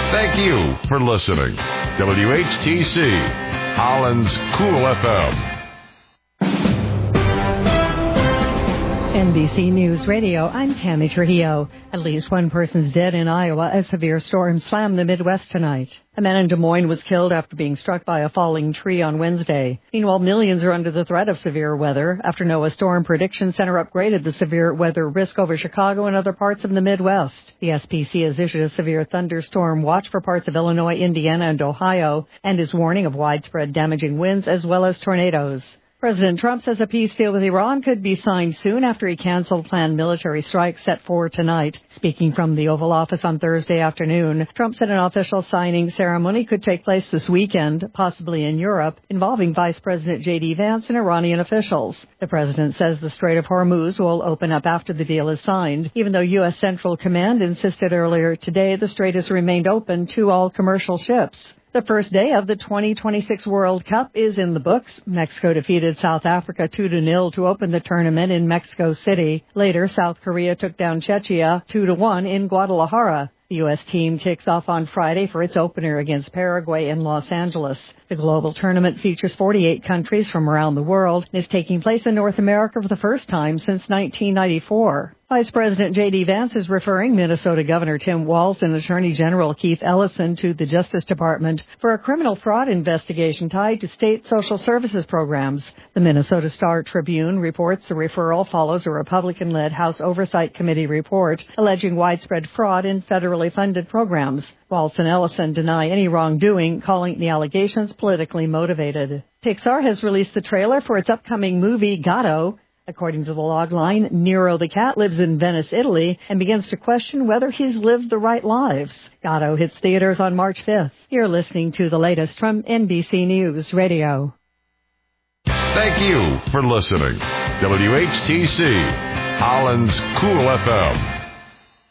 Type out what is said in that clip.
Thank you for listening. WHTC, Holland's Cool FM. NBC News Radio, I'm Tammy Trujillo. At least one person's dead in Iowa. A severe storm slammed the Midwest tonight. A man in Des Moines was killed after being struck by a falling tree on Wednesday. Meanwhile, millions are under the threat of severe weather after NOAA Storm Prediction Center upgraded the severe weather risk over Chicago and other parts of the Midwest. The SPC has issued a severe thunderstorm watch for parts of Illinois, Indiana, and Ohio, and is warning of widespread damaging winds as well as tornadoes. President Trump says a peace deal with Iran could be signed soon after he canceled planned military strikes set for tonight. Speaking from the Oval Office on Thursday afternoon, Trump said an official signing ceremony could take place this weekend, possibly in Europe, involving Vice President J.D. Vance and Iranian officials. The president says the Strait of Hormuz will open up after the deal is signed, even though U.S. Central Command insisted earlier today the strait has remained open to all commercial ships. The first day of the 2026 World Cup is in the books. Mexico defeated South Africa 2-0 to open the tournament in Mexico City. Later, South Korea took down Czechia 2-1 in Guadalajara. The U.S. team kicks off on Friday for its opener against Paraguay in Los Angeles. The global tournament features 48 countries from around the world and is taking place in North America for the first time since 1994. Vice President J.D. Vance is referring Minnesota Governor Tim Walz and Attorney General Keith Ellison to the Justice Department for a criminal fraud investigation tied to state social services programs. The Minnesota Star Tribune reports the referral follows a Republican-led House Oversight Committee report alleging widespread fraud in federally funded programs. Walz and Ellison deny any wrongdoing, calling the allegations politically motivated. Pixar has released the trailer for its upcoming movie, Gatto. According to the logline, Nero the cat lives in Venice, Italy, and begins to question whether he's lived the right lives. Gatto hits theaters on March 5th. You're listening to the latest from NBC News Radio. Thank you for listening. WHTC, Holland's Cool FM.